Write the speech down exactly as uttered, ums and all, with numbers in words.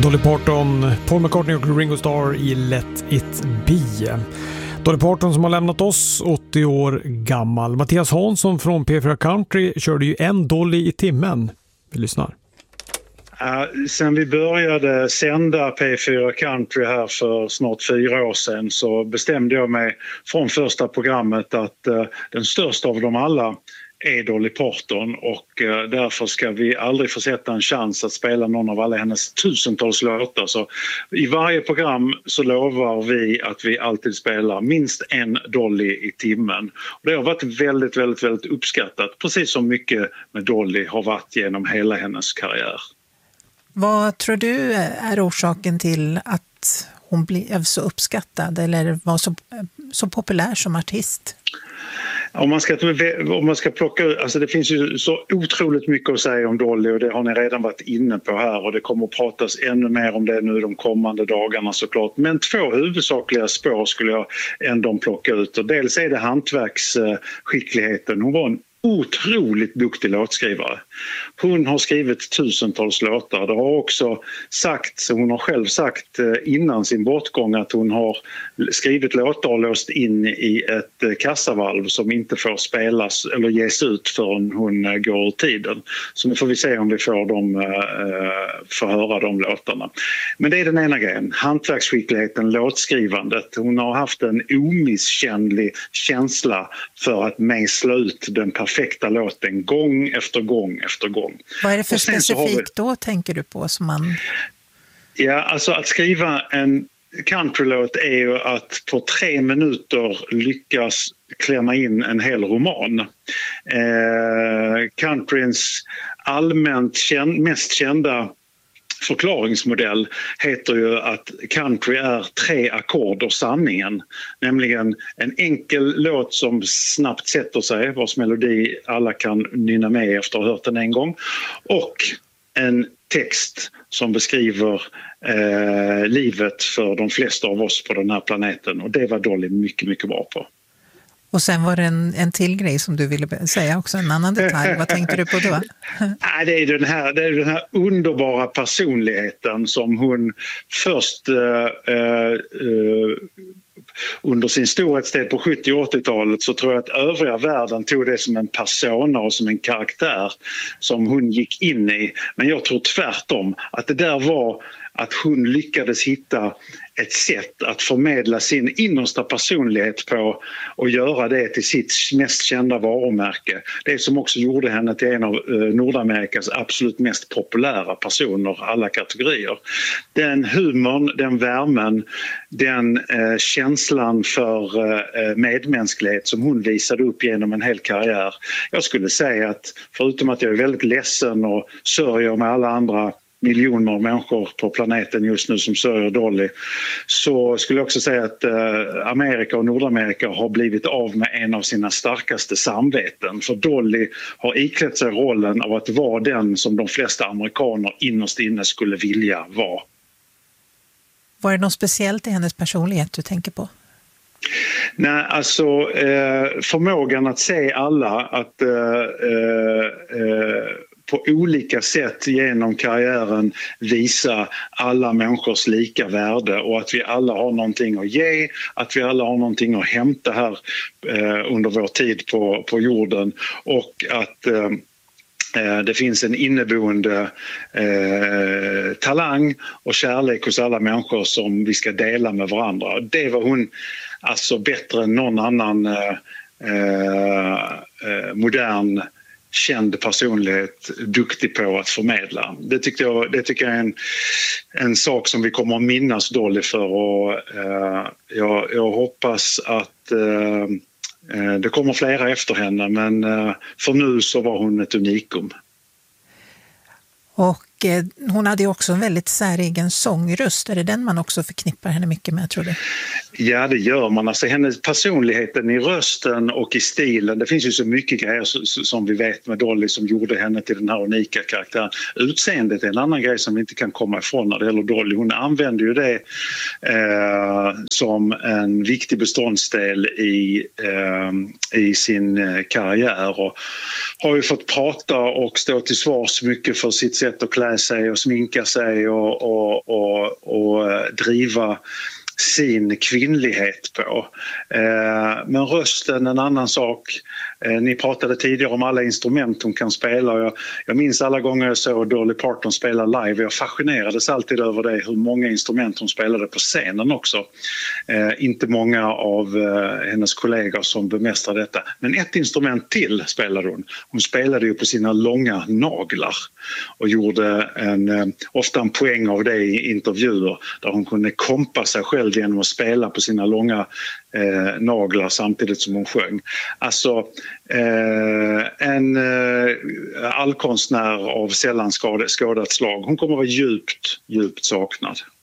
Dolly Parton, Paul McCartney och Ringo Starr i Let It Be. Dolly Parton som har lämnat oss, åttio år gammal. Mattias Hansson från P fyra Country körde ju en Dolly i timmen. Vi lyssnar. Uh, sen vi började sända P fyra Country här för snart fyra år sedan så bestämde jag mig från första programmet att uh, den största av dem alla är Dolly Parton och uh, därför ska vi aldrig försätta en chans att spela någon av alla hennes tusentals låtar. Så i varje program så lovar vi att vi alltid spelar minst en Dolly i timmen. Och det har varit väldigt, väldigt, väldigt uppskattat, precis som mycket med Dolly har varit genom hela hennes karriär. Vad tror du är orsaken till att hon blev så uppskattad eller var så, så populär som artist? Om man ska, om man ska plocka ut, alltså det finns ju så otroligt mycket att säga om Dolly och det har ni redan varit inne på här och det kommer att pratas ännu mer om det nu de kommande dagarna såklart. Men två huvudsakliga spår skulle jag ändå plocka ut och dels är det hantverksskickligheten. Hon var en otroligt duktig låtskrivare. Hon har skrivit tusentals låtar. Det har också sagt, hon har själv sagt innan sin bortgång att hon har skrivit låtar och låst in i ett kassavalv som inte får spelas eller ges ut förrän hon går ur tiden. Så nu får vi se om vi får dem, får höra de låtarna. Men det är den ena grejen. Hantverksskickligheten, låtskrivandet. Hon har haft en omisskännlig känsla för att mejsla ut den perfekta låten gång efter gång efter gång. Vad är det för specifikt vi... då tänker du på som man... Ja, alltså att skriva en countrylåt är ju att på tre minuter lyckas klämma in en hel roman. Eh, countryns allmänt känd, mest kända förklaringsmodell heter ju att country är tre ackord och sanningen. Nämligen en enkel låt som snabbt sätter sig, vars melodi alla kan nynna med efter att ha hört den en gång. Och en text som beskriver eh, livet för de flesta av oss på den här planeten. Och det var Dolly mycket, mycket bra på. Och sen var det en, en till grej som du ville säga också, en annan detalj. Vad tänkte du på då? Nej, det är den här, det är den här underbara personligheten som hon först eh, eh, under sin storhetstid på sjuttio- och åttiotalet så tror jag att övriga världen tog det som en persona och som en karaktär som hon gick in i. Men jag tror tvärtom att det där var att hon lyckades hitta ett sätt att förmedla sin innersta personlighet på och göra det till sitt mest kända varumärke. Det som också gjorde henne till en av Nordamerikas absolut mest populära personer, alla kategorier. Den humorn, den värmen, den eh, känslan för eh, medmänsklighet som hon visade upp genom en hel karriär. Jag skulle säga att förutom att jag är väldigt ledsen och sörjer med alla andra miljoner människor på planeten just nu som sörjer Dolly, så skulle jag också säga att eh, Amerika och Nordamerika har blivit av med en av sina starkaste samveten. För Dolly har iklätt sig rollen av att vara den som de flesta amerikaner innerst inne skulle vilja vara. Var det något speciellt i hennes personlighet du tänker på? Nej, alltså eh, förmågan att se alla, att eh, eh, på olika sätt genom karriären visa alla människors lika värde och att vi alla har någonting att ge, att vi alla har någonting att hämta här eh, under vår tid på, på jorden och att eh, det finns en inneboende eh, talang och kärlek hos alla människor som vi ska dela med varandra. Det var hon alltså bättre än någon annan eh, eh, modern känd personlighet duktig på att förmedla. Det, tyckte jag, det tycker jag är en, en sak som vi kommer att minnas Dolly för och eh, jag, jag hoppas att eh, det kommer flera efter henne, men för nu så var hon ett unikum. Och eh, hon hade ju också en väldigt säregen sångröst. Är det den man också förknippar henne mycket med, tror du? Ja, det gör man. Alltså hennes personligheten i rösten och i stilen. Det finns ju så mycket grejer som vi vet med Dolly som gjorde henne till den här unika karaktären. Utseendet är en annan grej som vi inte kan komma ifrån när det gäller Dolly. Hon använder ju det eh, som en viktig beståndsdel i, eh, i sin karriär och har ju fått prata och stå till svars mycket för sitt sätt att klä klä sig och sminka sig och, och, och, och driva sin kvinnlighet på. Eh, men rösten en annan sak. Eh, ni pratade tidigare om alla instrument hon kan spela. Jag, jag minns alla gånger jag såg Dolly Parton spela live. Jag fascinerades alltid över det, hur många instrument hon spelade på scenen också. Eh, inte många av eh, hennes kollegor som bemästrade detta. Men ett instrument till spelade hon. Hon spelade ju på sina långa naglar och gjorde en, eh, ofta en poäng av det i intervjuer där hon kunde kompa sig själv genom att spela på sina långa eh, naglar samtidigt som hon sjöng. Alltså eh, en eh, allkonstnär av sällan skådat slag. Hon kommer att vara djupt, djupt saknad.